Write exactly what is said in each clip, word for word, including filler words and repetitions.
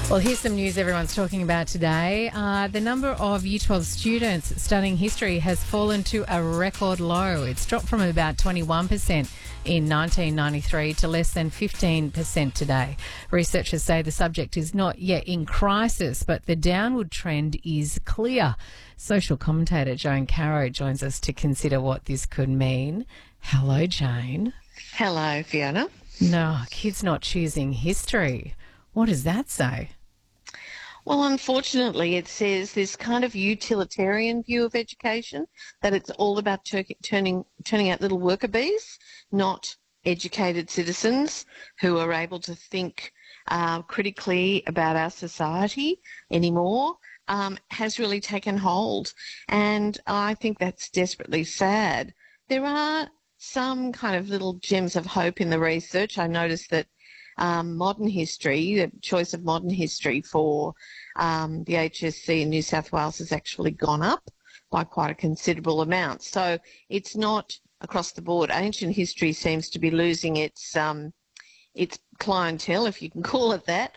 Well, here's some news everyone's talking about today. Uh, the number of Year twelve students studying history has fallen to a record low. It's dropped from about twenty-one percent in nineteen ninety-three to less than fifteen percent today. Researchers say the subject is not yet in crisis, but the downward trend is clear. Social commentator Joan Caro joins us to consider what this could mean. Hello, Jane. Hello, Fiona. No, kids not choosing history. What does that say? Well, unfortunately, it says this kind of utilitarian view of education, that it's all about tur- turning turning out little worker bees, not educated citizens who are able to think uh, critically about our society anymore, um, has really taken hold. And I think that's desperately sad. There are some kind of little gems of hope in the research. I noticed that Um, modern history, the choice of modern history for um, the H S C in New South Wales has actually gone up by quite a considerable amount. So it's not across the board. Ancient history seems to be losing its um, its clientele, if you can call it that,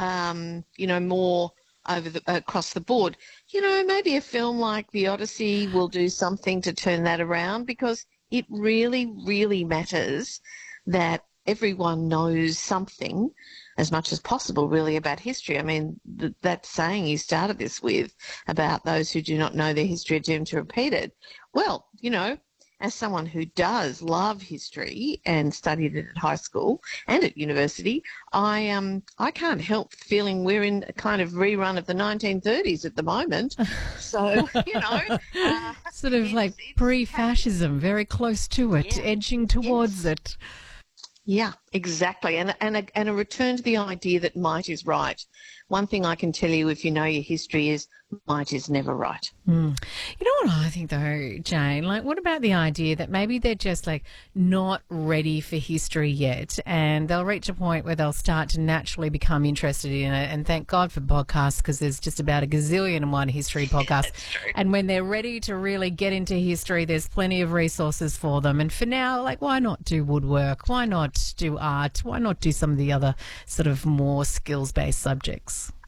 um, you know, more over the, across the board. You know, maybe a film like The Odyssey will do something to turn that around, because it really, really matters that everyone knows something, as much as possible, really, about history. I mean, th- that saying you started this with about those who do not know their history are doomed to repeat it. Well, you know, as someone who does love history and studied it at high school and at university, I um I can't help feeling we're in a kind of rerun of the nineteen thirties at the moment. So, you know. Uh, sort of it's, like it's pre-fascism, very close to it, Yeah. edging towards Yes. it. Yeah, exactly. And, and, a, and a return to the idea that might is right. One thing I can tell you, if you know your history, is might is never right. Mm. You know what I think though, Jane? Like, what about the idea that maybe they're just like not ready for history yet, and they'll reach a point where they'll start to naturally become interested in it? And thank God for podcasts, because there's just about a gazillion and one history podcasts. That's true. And when they're ready to really get into history, there's plenty of resources for them. And for now, like, why not do woodwork? Why not do art? Why not do some of the other sort of more skills-based subjects?